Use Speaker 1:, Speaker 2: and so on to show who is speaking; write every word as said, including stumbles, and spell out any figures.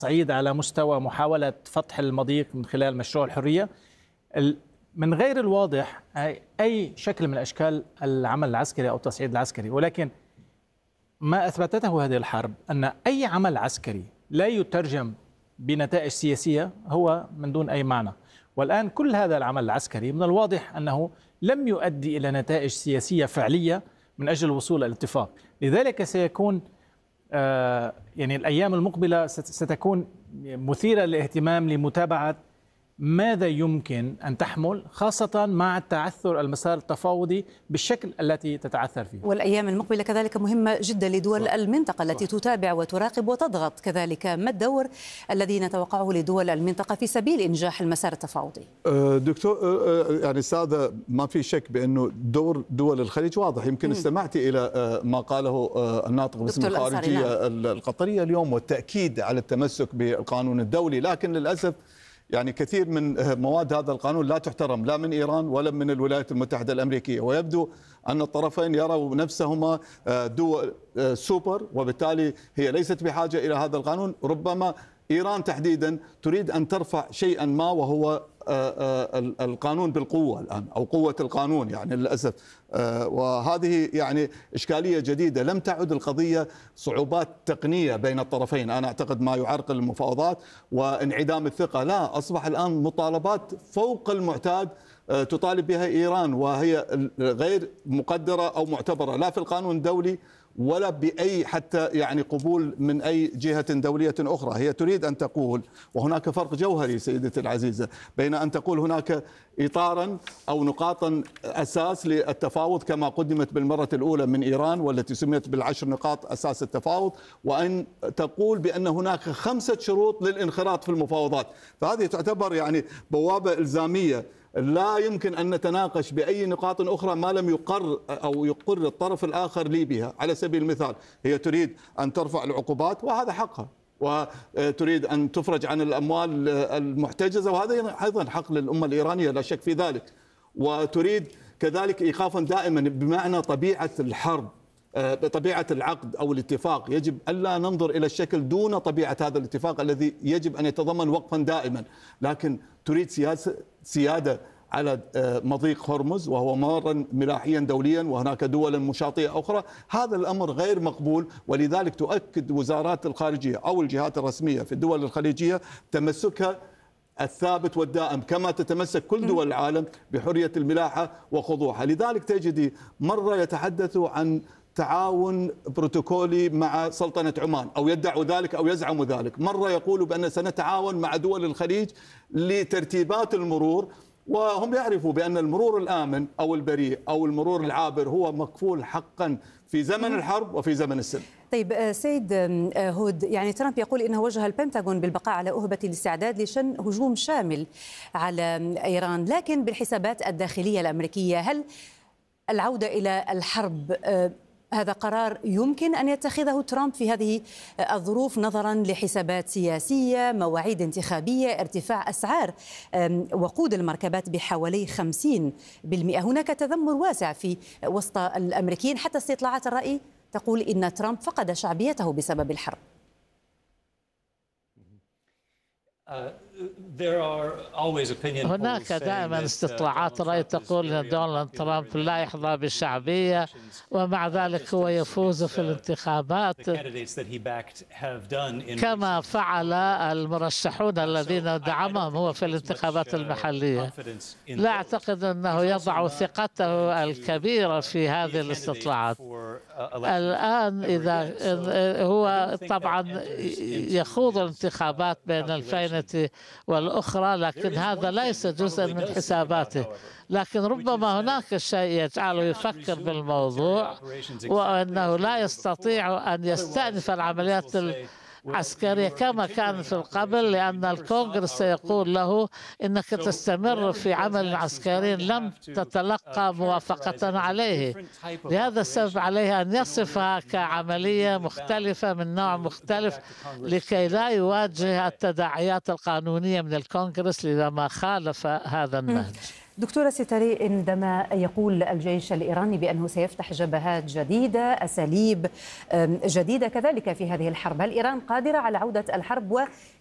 Speaker 1: صعيد على مستوى محاولة فتح المضيق من خلال مشروع الحرية. من غير الواضح أي شكل من أشكال العمل العسكري أو التصعيد العسكري، ولكن ما أثبتته هذه الحرب أن أي عمل عسكري لا يترجم بنتائج سياسية هو من دون أي معنى. والآن كل هذا العمل العسكري من الواضح أنه لم يؤدي إلى نتائج سياسية فعلية من أجل الوصول إلى الاتفاق. لذلك سيكون آه يعني الأيام المقبلة ستكون مثيرة للاهتمام لمتابعة ماذا يمكن أن تحمل، خاصة مع تعثر المسار التفاوضي بالشكل التي تتعثر فيه.
Speaker 2: والأيام المقبلة كذلك مهمة جدا لدول صح. المنطقة التي صح. تتابع وتراقب وتضغط كذلك. ما الدور الذي نتوقعه لدول المنطقة في سبيل إنجاح المسار التفاوضي؟
Speaker 3: دكتور يعني أستاذة، ما في شك بأنه دور دول الخليج واضح. يمكن م. استمعت إلى ما قاله الناطق باسم الخارجية القطرية اليوم، والتأكيد على التمسك بالقانون الدولي، لكن للأسف يعني كثير من مواد هذا القانون لا تحترم لا من إيران ولا من الولايات المتحدة الأمريكية، ويبدو أن الطرفين يروا نفسهما دول سوبر، وبالتالي هي ليست بحاجة إلى هذا القانون. ربما إيران تحديدا تريد أن ترفع شيئا ما، وهو القانون بالقوة الآن، أو قوة القانون يعني للأسف. وهذه يعني إشكالية جديدة. لم تعد القضية صعوبات تقنية بين الطرفين، أنا أعتقد ما يعرقل المفاوضات وانعدام الثقة، لا، أصبح الآن مطالبات فوق المعتاد تطالب بها إيران، وهي غير مقدرة أو معتبرة لا في القانون الدولي ولا بأي حتى يعني قبول من أي جهة دولية أخرى. هي تريد أن تقول، وهناك فرق جوهري سيدتي العزيزة، بين أن تقول هناك إطارا أو نقاطا أساس للتفاوض كما قدمت بالمرة الأولى من إيران والتي سميت بالعشر نقاط أساس التفاوض، وأن تقول بأن هناك خمسة شروط للانخراط في المفاوضات. فهذه تعتبر يعني بوابة إلزامية، لا يمكن أن نتناقش بأي نقاط أخرى ما لم يقر أو يقر الطرف الآخر لي بها. على سبيل المثال هي تريد أن ترفع العقوبات وهذا حقها، وتريد أن تفرج عن الأموال المحتجزة وهذا أيضا حق للأمة الإيرانية لا شك في ذلك، وتريد كذلك إيقافا دائما بمعنى طبيعة الحرب، بطبيعة العقد أو الاتفاق. يجب ألا ننظر إلى الشكل دون طبيعة هذا الاتفاق الذي يجب أن يتضمن وقفا دائما، لكن تريد سياسة سيادة على مضيق هرمز وهو ممرا ملاحيا دوليا، وهناك دول مشاطئة أخرى. هذا الأمر غير مقبول، ولذلك تؤكد وزارات الخارجية أو الجهات الرسمية في الدول الخليجية تمسكها الثابت والدائم كما تتمسك كل دول العالم بحرية الملاحة وخضوعها. لذلك تجدي مرة يتحدثوا عن تعاون بروتوكولي مع سلطنة عمان أو يدعوا ذلك أو يزعموا ذلك، مرة يقولوا بأن سنتعاون مع دول الخليج لترتيبات المرور، وهم يعرفوا بأن المرور الآمن أو البريء أو المرور العابر هو مكفول حقا في زمن الحرب وفي زمن السلم.
Speaker 2: طيب سيد هود، يعني ترامب يقول إنه وجه البنتاغون بالبقاء على أهبة الاستعداد لشن هجوم شامل على إيران، لكن بالحسابات الداخلية الأمريكية هل العودة إلى الحرب هذا قرار يمكن أن يتخذه ترامب في هذه الظروف نظرا لحسابات سياسية، مواعيد انتخابية، ارتفاع أسعار وقود المركبات بحوالي خمسين بالمئة؟ هناك تذمر واسع في وسط الأمريكيين، حتى استطلاعات الرأي تقول إن ترامب فقد شعبيته بسبب الحرب.
Speaker 4: هناك دائما استطلاعات رأي تقول أن دونالد ترامب لا يحظى بالشعبية، ومع ذلك هو يفوز في الانتخابات كما فعل المرشحون الذين دعمهم هو في الانتخابات المحلية. لا أعتقد أنه يضع ثقته الكبيرة في هذه الاستطلاعات. الآن إذا هو طبعا يخوض الانتخابات بين الفينة والأخرى، لكن هذا ليس جزءا من حساباته، لكن ربما هناك شيء يجعله يفكر بالموضوع، وأنه لا يستطيع أن يستأنف العمليات عسكرية كما كان في القبل، لأن الكونغرس سيقول له إنك تستمر في عمل عسكري لم تتلقى موافقة عليه. لهذا السبب عليه أن يصفها كعملية مختلفة من نوع مختلف لكي لا يواجه التداعيات القانونية من الكونغرس لما خالف هذا النهج.
Speaker 2: دكتورة ستاري، عندما يقول الجيش الإيراني بأنه سيفتح جبهات جديدة، أساليب جديدة كذلك في هذه الحرب، هل إيران قادرة على عودة الحرب